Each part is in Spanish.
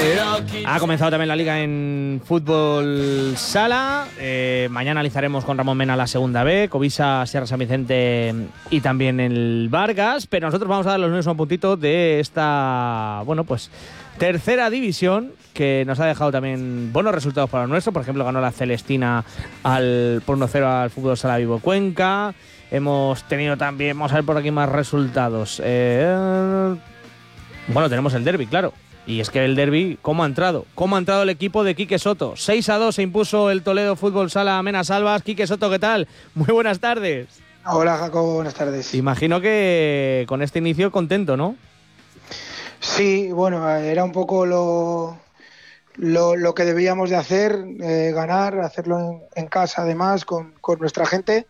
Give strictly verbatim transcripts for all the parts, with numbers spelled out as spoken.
Ha comenzado también la liga en fútbol sala. Eh, mañana analizaremos con Ramón Mena la segunda B, Covisa, Sierra San Vicente y también el Vargas. Pero nosotros vamos a dar los números a un puntito de esta, bueno, pues tercera división, que nos ha dejado también buenos resultados para lo nuestro. Por ejemplo, ganó la Celestina al, por uno cero al Fútbol Sala Vivo Cuenca. Hemos tenido también, vamos a ver por aquí más resultados. Eh, bueno, tenemos el derbi, claro. Y es que el derbi, ¿cómo ha entrado? ¿Cómo ha entrado el equipo de Quique Soto? seis a dos se impuso el Toledo Fútbol Sala a Mena Salvas. Quique Soto, ¿qué tal? Muy buenas tardes. Hola, Jacobo, buenas tardes. Imagino que con este inicio contento, ¿no? Sí, bueno, era un poco lo, lo, lo que debíamos de hacer, eh, ganar, hacerlo en, en casa además, con, con nuestra gente.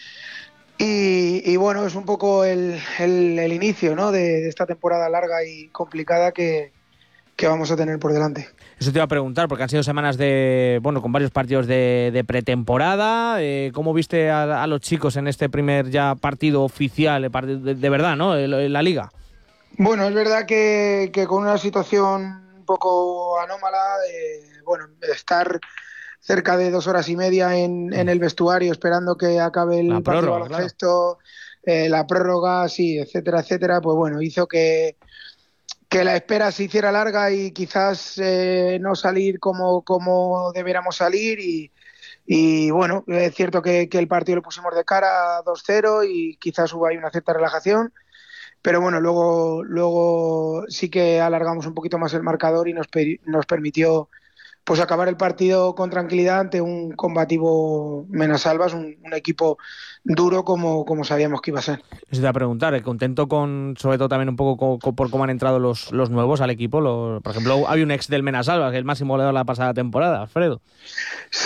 Y, y bueno, es un poco el, el, el inicio, ¿no?, de, de esta temporada larga y complicada que, que vamos a tener por delante. Eso te iba a preguntar, porque han sido semanas de, bueno, con varios partidos de, de pretemporada. Eh, ¿Cómo viste a, a los chicos en este primer ya partido oficial, de, de verdad, ¿no?, en la liga? Bueno, es verdad que, que con una situación un poco anómala, eh, bueno, estar cerca de dos horas y media en, en el vestuario esperando que acabe el partido de baloncesto, claro. eh, la prórroga, sí, etcétera, etcétera, pues bueno, hizo que, que la espera se hiciera larga y quizás eh, no salir como, como debiéramos salir y, y bueno, es cierto que, que el partido lo pusimos de cara dos cero y quizás hubo ahí una cierta relajación. Pero bueno, luego, luego sí que alargamos un poquito más el marcador y nos, per, nos permitió pues acabar el partido con tranquilidad ante un combativo Mena Salvas, un, un equipo duro como, como sabíamos que iba a ser. Eso te iba a preguntar, contento con, sobre todo también un poco con, con, por cómo han entrado los, los nuevos al equipo. Los, por ejemplo, había un ex del Mena Salvas, el máximo goleador de la pasada temporada, Alfredo.